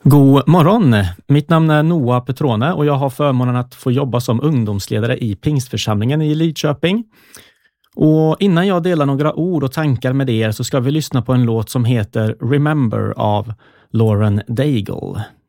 God morgon! Mitt namn är Noah Petrone och jag har förmånen att få jobba som ungdomsledare i Pingstförsamlingen i Lidköping. Och innan jag delar några ord och tankar med er så ska vi lyssna på en låt som heter Remember av Lauren Daigle.